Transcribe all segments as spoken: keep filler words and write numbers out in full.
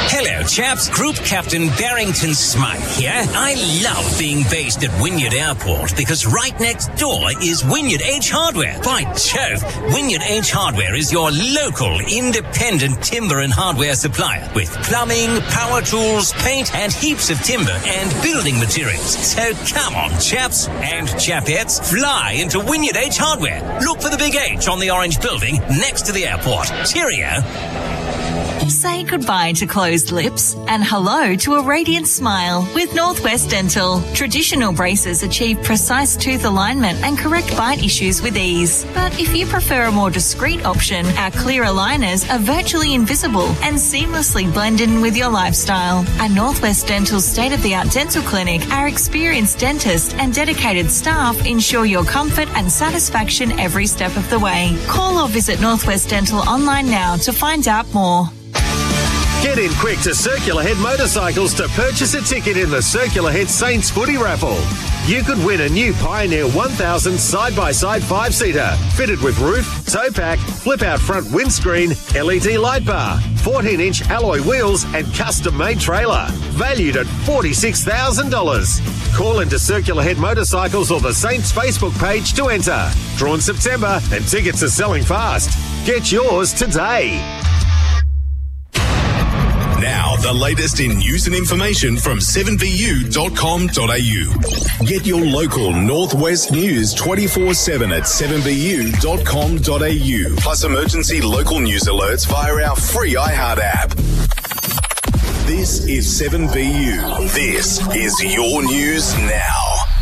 Hello, chaps. Group Captain Barrington Smythe here. I love being based at Wynyard Airport because right next door is Wynyard H Hardware. By Jove, Wynyard H Hardware is your local independent timber and hardware supplier with plumbing, power tools, paint and heaps of timber and building materials. So come on, chaps and chapettes, fly into Wynyard H Hardware. Look for the big H on the orange building next to the airport. Cheerio. Say goodbye to closed lips and hello to a radiant smile with Northwest Dental. Traditional braces achieve precise tooth alignment and correct bite issues with ease. But if you prefer a more discreet option, our clear aligners are virtually invisible and seamlessly blend in with your lifestyle. At Northwest Dental's state-of-the-art dental clinic, our experienced dentists and dedicated staff ensure your comfort and satisfaction every step of the way. Call or visit Northwest Dental online now to find out more. Get in quick to Circular Head Motorcycles to purchase a ticket in the Circular Head Saints Footy Raffle. You could win a new Pioneer one thousand side-by-side five-seater, fitted with roof, tow pack, flip-out front windscreen, L E D light bar, fourteen inch alloy wheels and custom-made trailer, valued at forty-six thousand dollars. Call into Circular Head Motorcycles or the Saints Facebook page to enter. Drawn September and tickets are selling fast. Get yours today. Now, the latest in news and information from seven v u dot com dot a u. Get your local Northwest news twenty-four seven at seven v u dot com dot a u. Plus emergency local news alerts via our free iHeart app. This is seven v u. This is your news now.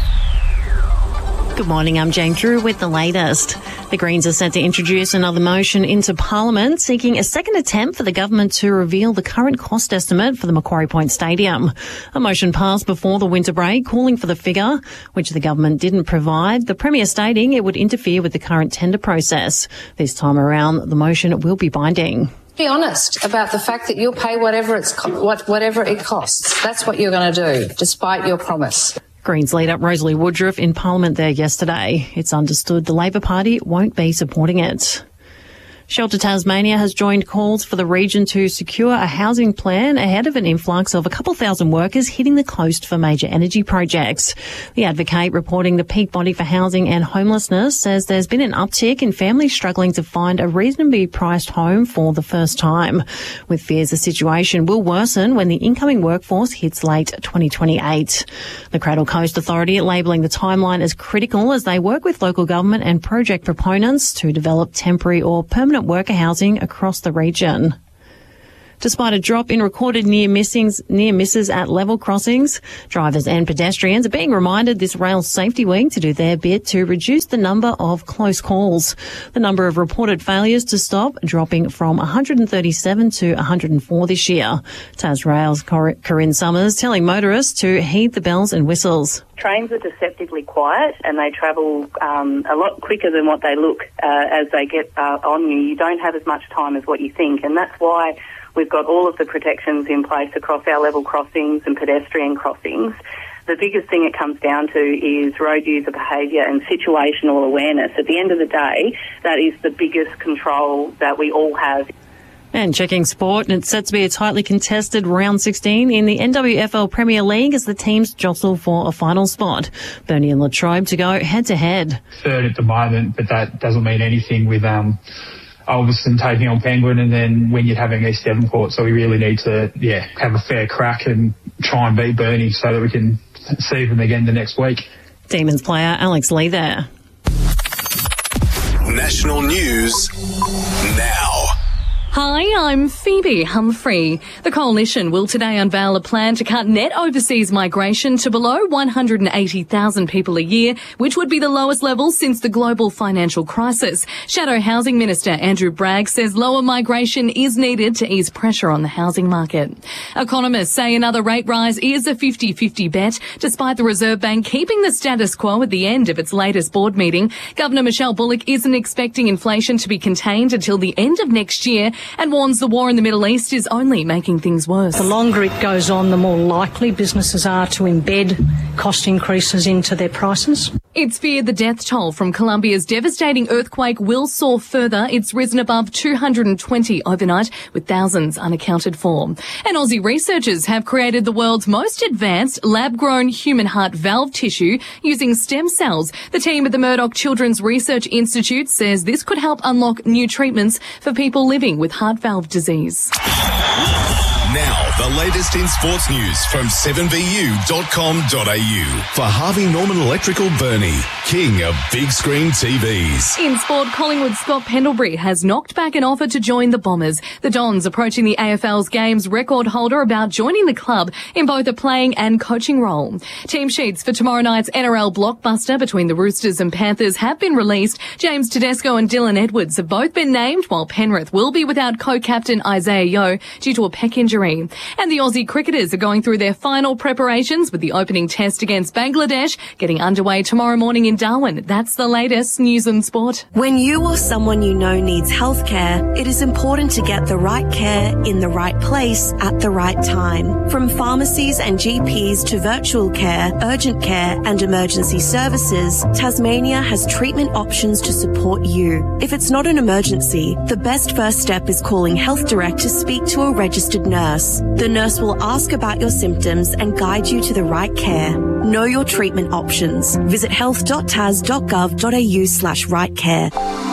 Good morning, I'm Jane Drew with the latest. The Greens are set to introduce another motion into Parliament seeking a second attempt for the government to reveal the current cost estimate for the Macquarie Point Stadium. A motion passed before the winter break calling for the figure, which the government didn't provide, the Premier stating it would interfere with the current tender process. This time around, the motion will be binding. Be honest about the fact that you'll pay whatever it's co- what, whatever it costs. That's what you're going to do, despite your promise. Greens leader Rosalie Woodruff in Parliament there yesterday. It's understood the Labor Party won't be supporting it. Shelter Tasmania has joined calls for the region to secure a housing plan ahead of an influx of a couple thousand workers hitting the coast for major energy projects. The Advocate, reporting the peak body for housing and homelessness, says there's been an uptick in families struggling to find a reasonably priced home for the first time, with fears the situation will worsen when the incoming workforce hits late twenty twenty-eight. The Cradle Coast Authority labelling the timeline as critical as they work with local government and project proponents to develop temporary or permanent worker housing across the region. Despite a drop in recorded near missings, near misses at level crossings, drivers and pedestrians are being reminded this Rail Safety Week to do their bit to reduce the number of close calls. The number of reported failures to stop dropping from one hundred thirty-seven to one hundred four this year. Tasrail's Cor- Corinne Summers telling motorists to heed the bells and whistles. Trains are deceptively quiet and they travel um, a lot quicker than what they look uh, as they get uh, on you. You don't have as much time as what you think, and that's why we've got all of the protections in place across our level crossings and pedestrian crossings. The biggest thing it comes down to is road user behaviour and situational awareness. At the end of the day, that is the biggest control that we all have. And checking sport, and it's set to be a tightly contested round sixteen in the N W F L Premier League as the teams jostle for a final spot. Burnie and Latrobe to go head-to-head. Third at the moment, but that doesn't mean anything with um, Ulverstone taking on Penguin and then Wynyard having East Devonport. So we really need to, yeah, have a fair crack and try and beat Burnie so that we can see them again the next week. Demons player Alex Lee there. National news now. Hi, I'm Phoebe Humphrey. The Coalition will today unveil a plan to cut net overseas migration to below one hundred eighty thousand people a year, which would be the lowest level since the global financial crisis. Shadow Housing Minister Andrew Bragg says lower migration is needed to ease pressure on the housing market. Economists say another rate rise is a fifty-fifty bet, despite the Reserve Bank keeping the status quo at the end of its latest board meeting. Governor Michelle Bullock isn't expecting inflation to be contained until the end of next year, and warns the war in the Middle East is only making things worse. The longer it goes on, the more likely businesses are to embed cost increases into their prices. It's feared the death toll from Colombia's devastating earthquake will soar further. It's risen above two hundred twenty overnight, with thousands unaccounted for. And Aussie researchers have created the world's most advanced lab-grown human heart valve tissue using stem cells. The team at the Murdoch Children's Research Institute says this could help unlock new treatments for people living with heart valve disease. Now, the latest in sports news from seven v u dot com dot a u. For Harvey Norman Electrical Burnie, king of big screen T Vs. In sport, Collingwood's Scott Pendlebury has knocked back an offer to join the Bombers. The Dons approaching the A F L's games record holder about joining the club in both a playing and coaching role. Team sheets for tomorrow night's N R L blockbuster between the Roosters and Panthers have been released. James Tedesco and Dylan Edwards have both been named, while Penrith will be without co-captain Isaiah Yeo due to a pec injury. And the Aussie cricketers are going through their final preparations with the opening test against Bangladesh getting underway tomorrow morning in Darwin. That's the latest news and sport. When you or someone you know needs healthcare, it is important to get the right care in the right place at the right time. From pharmacies and G Ps to virtual care, urgent care and emergency services, Tasmania has treatment options to support you. If it's not an emergency, the best first step is calling Health Direct to speak to a registered nurse. The nurse will ask about your symptoms and guide you to the right care. Know your treatment options. Visit health dot tas dot gov dot a u slash right care.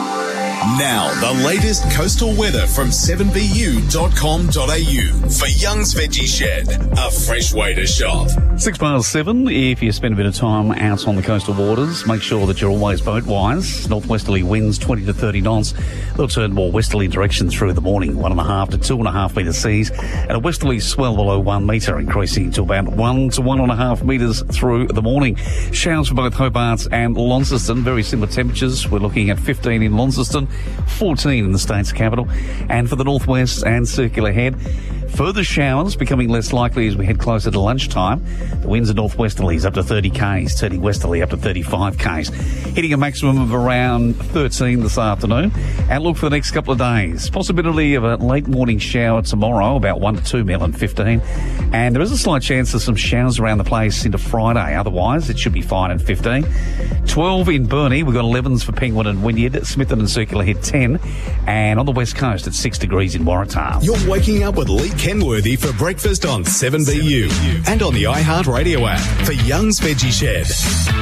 Now, the latest coastal weather from seven v u dot com dot a u. For Young's Veggie Shed, a fresh way to shop. Six past seven. If you spend a bit of time out on the coastal waters, make sure that you're always boat-wise. Northwesterly winds twenty to thirty knots. They'll turn more westerly direction through the morning. One and a half to two and a half metre seas, and a westerly swell below one metre, increasing to about one to one and a half metres through the morning. Showers for both Hobart and Launceston. Very similar temperatures. We're looking at fifteen in Launceston, fourteen in the state's capital. And for the northwest and circular head, further showers becoming less likely as we head closer to lunchtime. The winds are northwesterlies up to thirty k's, turning westerly up to thirty-five k's. Hitting a maximum of around thirteen this afternoon. And look for the next couple of days. Possibility of a late morning shower tomorrow, about one to two mil and fifteen. And there is a slight chance of some showers around the place into Friday. Otherwise, it should be fine at fifteen. twelve in Burnie. We've got elevens for Penguin and Wynyard. Smithan and Circular Head ten. And on the west coast at six degrees in Waratah. You're waking up with Lee Kenworthy for breakfast on seven v u and on the iHeartRadio app for Young's Veggie Shed.